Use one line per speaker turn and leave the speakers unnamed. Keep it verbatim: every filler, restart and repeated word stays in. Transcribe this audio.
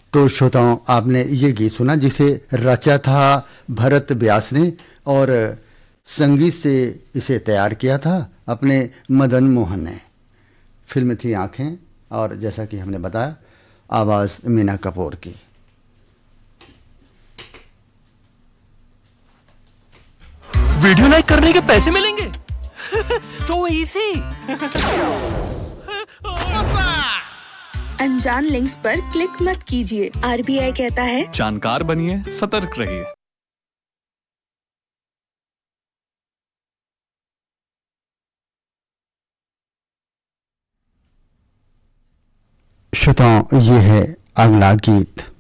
तो श्रोताओं, आपने ये गीत सुना जिसे रचा था भरत व्यास ने, और संगीत से इसे तैयार किया था अपने मदन मोहन ने। फिल्म थी आंखें, और जैसा कि हमने बताया, आवाज़ मीना कपूर की।
वीडियो लाइक करने के पैसे मिलेंगे? So easy.
अनजान लिंक्स पर क्लिक मत कीजिए। आरबीआई कहता है,
जानकार बनिए, सतर्क रहिए।
श्रोताओं, ये है अगला गीत।